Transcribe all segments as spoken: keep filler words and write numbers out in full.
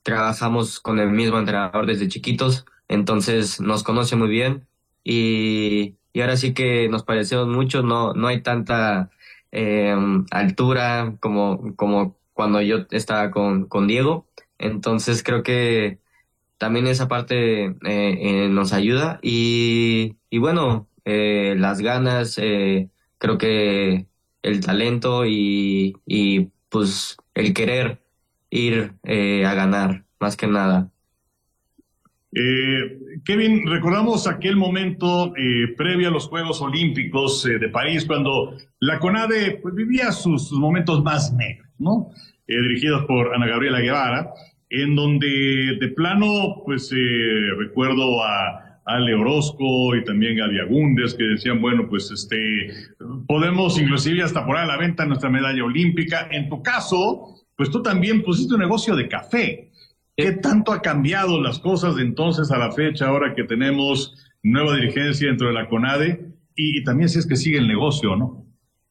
trabajamos con el mismo entrenador desde chiquitos, entonces nos conoce muy bien y, y ahora sí que nos parecemos mucho, no, no hay tanta eh, altura como, como cuando yo estaba con, con Diego, entonces creo que también esa parte eh, eh, nos ayuda y, y bueno, eh, las ganas, eh, creo que el talento y, y pues el querer ir eh, a ganar, más que nada. Eh, Kevin, recordamos aquel momento eh, previo a los Juegos Olímpicos eh, de París, cuando la CONADE pues, vivía sus, sus momentos más negros, ¿no? Eh, dirigidos por Ana Gabriela Guevara, en donde de plano, pues eh, recuerdo a Ale Orozco y también a Diagundes que decían, bueno, pues este, podemos inclusive hasta poner a la venta nuestra medalla olímpica. En tu caso, pues tú también pusiste un negocio de café. ¿Qué Sí. tanto ha cambiado las cosas de entonces a la fecha, ahora que tenemos nueva dirigencia dentro de la CONADE? Y, y también si es que sigue el negocio, ¿no?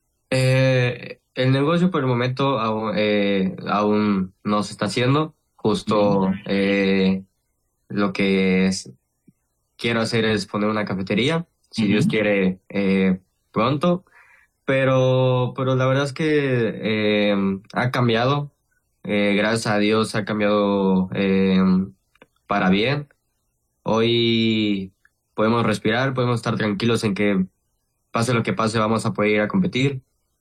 Eh, el negocio por el momento aún, eh, aún no se está haciendo, Ujú. justo eh, lo que es- quiero hacer es poner una cafetería, si Dios Ujú. quiere, eh, pronto. Pero, pero la verdad es que eh, ha cambiado. Eh, gracias a Dios ha cambiado eh, para bien. Hoy podemos respirar, podemos estar tranquilos en que pase lo que pase, vamos a poder ir a competir.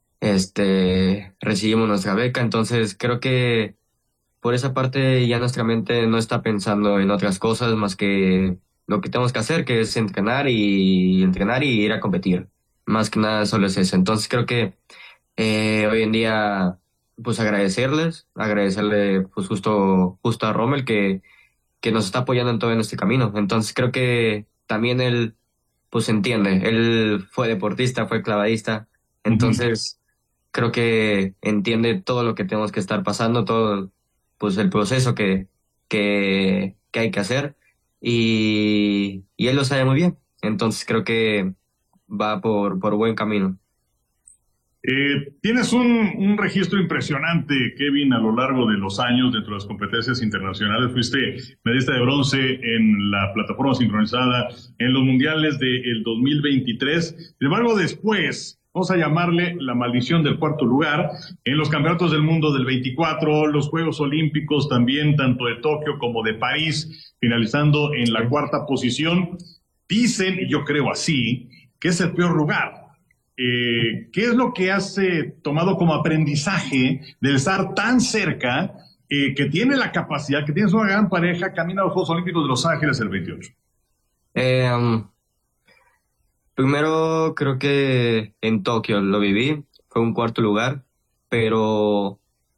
Este, recibimos nuestra beca, entonces creo que por esa parte ya nuestra mente no está pensando en otras cosas más que lo que tenemos que hacer, que es entrenar y entrenar y ir a competir. Más que nada solo es eso. Entonces creo que eh, hoy en día, pues agradecerles, agradecerle pues justo, justo a Rommel que, que nos está apoyando en todo en este camino. Entonces creo que también él, pues entiende, él fue deportista, fue clavadista, Ujú. entonces creo que entiende todo lo que tenemos que estar pasando, todo, pues el proceso que, que, que hay que hacer y, y él lo sabe muy bien. Entonces creo que va por, por buen camino. Eh, tienes un, un registro impresionante, Kevin, a lo largo de los años dentro de las competencias internacionales. Fuiste medallista de bronce en la plataforma sincronizada en los mundiales del dos mil veintitrés. Sin embargo, después, vamos a llamarle la maldición del cuarto lugar, en los campeonatos del mundo del veinticuatro, los Juegos Olímpicos también, tanto de Tokio como de París, finalizando en la cuarta posición. Dicen, y yo creo así, que es el peor lugar. Eh, ¿qué es lo que has eh, tomado como aprendizaje del estar tan cerca, eh, que tiene la capacidad, que tienes una gran pareja, camina a los Juegos Olímpicos de Los Ángeles el veintiocho? Eh, um, Primero creo que en Tokio lo viví, fue un cuarto lugar, pero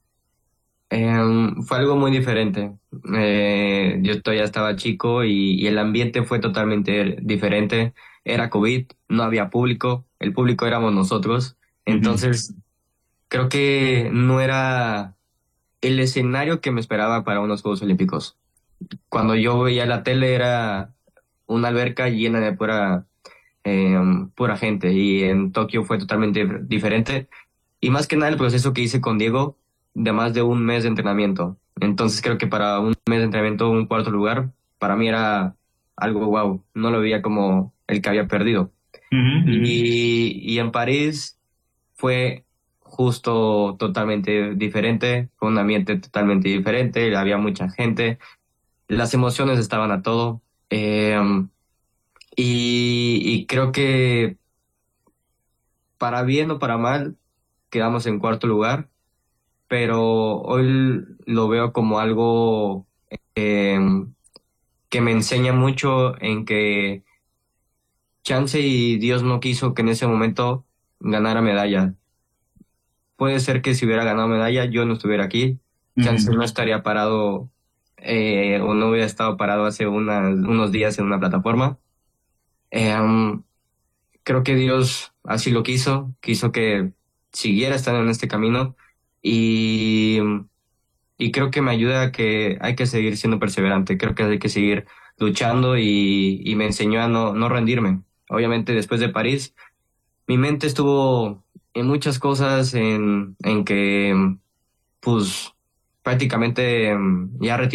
Em, fue algo muy diferente. Eh, yo todavía estaba chico y, y el ambiente fue totalmente diferente. Era COVID, no había público, el público éramos nosotros. Ujú. Entonces, creo que no era el escenario que me esperaba para unos Juegos Olímpicos. Cuando yo veía la tele era una alberca llena de pura, em, pura gente y en Tokio fue totalmente diferente. Y más que nada el proceso que hice con Diego de más de un mes de entrenamiento. Entonces creo que para un mes de entrenamiento, un cuarto lugar, para mí era algo wow. No lo veía como el que había perdido. Ujú, ujú. Y, y en París fue justo totalmente diferente, fue un ambiente totalmente diferente, había mucha gente, las emociones estaban a todo. eh, y, y creo que para bien o para mal, quedamos en cuarto lugar, pero hoy lo veo como algo eh, que me enseña mucho en que chance y Dios no quiso que en ese momento ganara medalla. Puede ser que si hubiera ganado medalla yo no estuviera aquí, chance Ujú. no estaría parado eh, o no hubiera estado parado hace unas- unos días en una plataforma. Eh, um, Creo que Dios así lo quiso, quiso que siguiera estando en este camino y Y creo que me ayuda a que hay que seguir siendo perseverante, creo que hay que seguir luchando y, y me enseñó a no, no rendirme. Obviamente después de París, mi mente estuvo en muchas cosas, en, en que pues prácticamente mm, ya